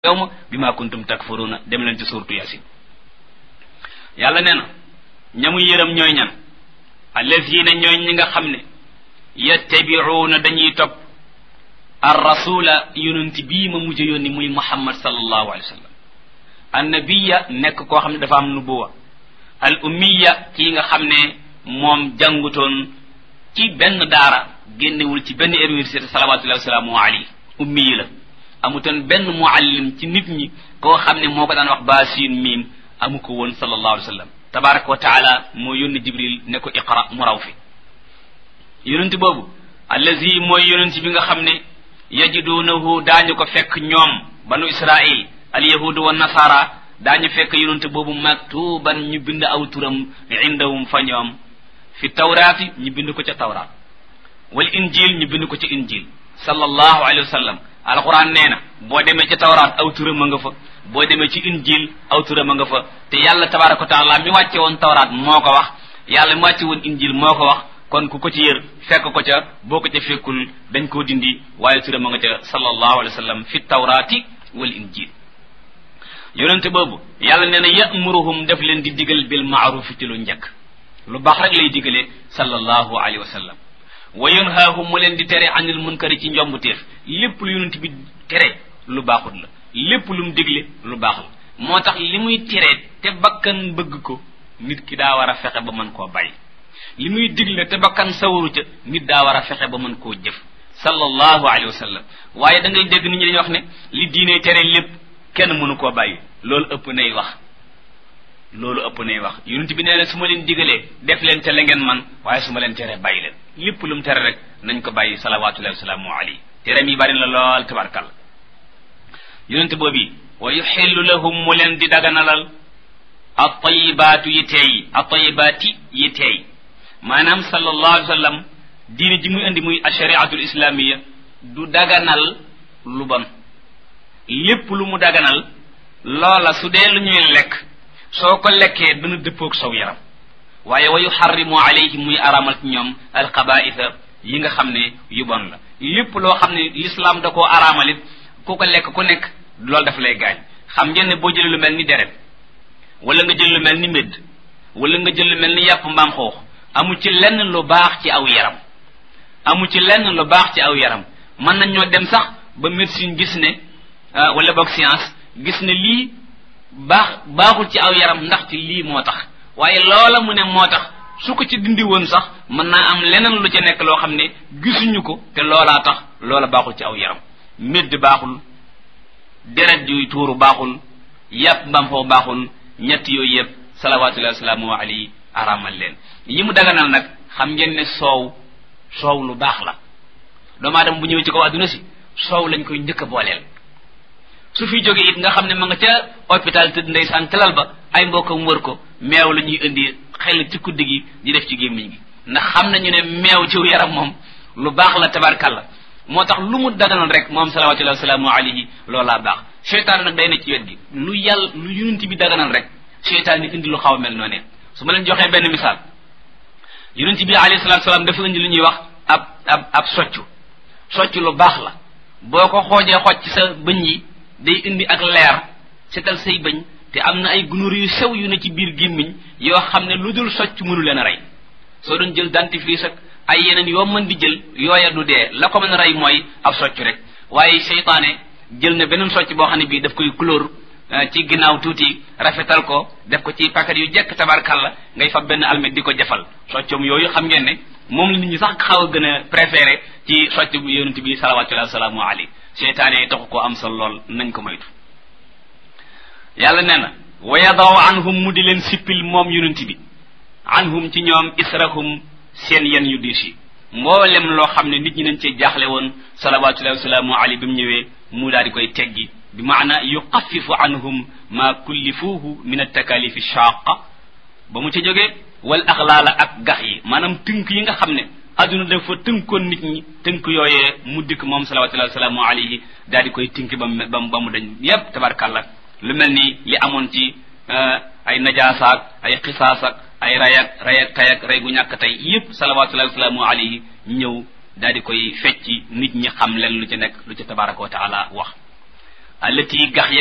yawma bima kuntum takfuruna dem leen ci suuratu yasin yàlla nee na ñamu yërëm ñooy ñan allazina ñooy ñi nga xam ne yattabi'una dañuy topp ar rasula yonent bii ma mujj yónni muy muhammad sallallahu alayhi wa sallam annabiya nekk koo xam ne dafa am nubuwa al ummiya kii nga xam ne moom jàngutoon ci benn daara génnewul ci benn université salawatullahi wa salaamu alayhi ummi la amutoon benn muallim ci nit ñi koo xam ne moo ko daan wax baasin miim amu ko woon sallallahu alayhi wa sallam tabaraka wa taala moo yónni jibril ne ko iqra mu raw fi yonent boobu allazi mooy yonent bi nga xam ne yajidunahu daañu ko fekk ñoom banu israil al yahudu wa nasara daañu fekk yonent boobu maktuban ñu bind aw turam indahum fa ñoom fi tawraati ñu bind ko ca tawraat wal injil ñu bind ko ca injil sallallahu alayhi wa sallam alquran nee na boo demee ca tawraat aw turam a nga fa boo demee ci injil aw turam a nga fa te yàlla tabaraka wa taala mi wàcce woon tawraat moo ko wax yàlla mi wàcce woon injil moo ko wax kon ku ko ci yër fekk ko ca boo ko ca fekkul dañ koo dindi waaye turam a nga ca sallallahu alayhi wa sallam fi tawraati wal injil yonente boobu yàlla nee na ya'muruhum def leen di digal bil ma'ruf ci lu njëkk lu baax rek lay digalee sallallahu alayhi wa sallam wa yanhaahum mu leen di tere anil munkari ci njombuteef lépp lu yonent bi tere lu baaxut la lépp lu mu digle lu baax la moo tax li muy tere te bakkan bëgg ko nit ki daa war a fexe ba mën koo bàyyi li muy digle te bakkan sawaru ca nit daa war a fexe ba mën koo jëf sallallahu alayhi wa sallam waaye da ngay dégg nit ñi dañuy wax ne li diine tere lépp kenn mënu koo bàyyi loolu ëpp nay wax yonent bi nee na su ma leen digalee def leen te la ngeen man waaye su ma leen teree bàyyi leen lépp lu mu tere rek nañ ko bàyyi salawatullahi wasalaamu alayhi tere mi bari na lool tabarkal yonent boobu wa yuxillu lahum mu leen di daganalal at-tayyibaatu yi teey maanaam sallallahu alayhi wa sallam diine ji muy indi muy ashariatul islamiyya du daganal lu bon lépp lu mu daganal loola su dee lu ñuy lekk soo ko lekkee dana dëppoog saw yaram waaye wa yuharrimu alayhi muy aramal ci ñoom alxabaisa yi nga xam ne yu bon la lépp loo xam ne l'islam da koo aramalit ku ko lekk ku nekk loolu daf lay gaañ xam ngeen ne boo jëlee lu mel ni deret wala nga jël lu mel ni médd wala nga jël lu mel ni yàpp mbaam xoox amu ci lenn lu baax ci aw yaram mën nañ ñoo dem sax ba médecine gis ne wala boog science gis ne lii baaxul ci aw yaram ndax ci lii moo tax waaye loola mu ne moo tax su ko ci dindi woon sax mën naa am leneen lu ca nekk loo xam ne gisuñu ko te loolaa tax loola baaxul ci aw yaram médd baaxul deret yuy tuuru baaxul yàpp mbam foofu baaxul ñett yooyu yëpp salawatullahi wasalaamu alayhi aramal leen yi mu daganal nag xam ngeen ne soow lu baax la doomu aadama bu ñëwee ci kaw adduna si soow lañ koy njëkk a booleel su fi jógee it nga xam ne ma nga ca hôpital tëdd ndeysaan telal ba ay mbokkam wër ko meew la ñuy indi xel ci kuddi gi di def ci gémmiñ gi ndax xam nañu ne meew ci yaram moom lu baax la tabarkalla moo tax lu mu daganal rek moom salawatullahi wasalaamu alayhi loolaa baax seytaan nag day ne ci wet gi lu yonent bi daganal rek seytaan ni indi lu xaw a mel noonu su ma leen joxee benn misaal yonent bi alayhi salatu salaam dafa indi lu ñuy wax ab soccu lu baax la boo ko xoojee xooj ci sa bëñ yi day indi ak leer setal say bëñ te am na ay gunóor yu sew yu ne ci biir gémmiñ yoo xam ne lu dul socc mënu leen a rey soo doon jël dentifrice ak ay yeneen yoo mën di jël yooya du dee la ko mën a rey mooy ab socc rek waaye seytaane jël na beneen socc boo xam ne bii daf koy couleur ci ginnaaw tuuti rafetal ko def ko ci paquet yu jekk tabarkalla ngay fab benn almet di ko jafal soccom yooyu xam ngeen ne moom la nit ñi sax xaw a gën a préféré ci socc bu yonent bi salawatullahi wasalaamu alayhi seytaane taxu koo am solo lool nañ ko moytu yàlla nee na wa yadaw anhum mu di leen sippil moom yonent bi anhum ci ñoom israhum seen yen yu diis yi mboolem loo xam ne nit ñi nañ cee jaaxle woon salawatullahi wasalaamu alayhi bi mu ñëwee mu daal di koy teggi bi maana yuxafifu anhum ma kullifuuhu min at-takalif ash-shaaqa ba mu ca jógee wal axlaala ak gax yi maanaam tënk yi nga xam ne adduna dafa tënkoon nit ñi tënk yooyee mu dikk moom salawatullahi wasalaamu alayhi daal di koy tënk ba mu dañ yépp tabarkàllah lu mel ni li amoon ci ay najaasaak ay xisaasak ay rayak ray gu ñàkk tey yépp salawatullahi wasalaamu alayhi ñëw daal di koy fecci nit ñi xam leen lu ca nekk lu ca tabaraka wa taala wax allati gax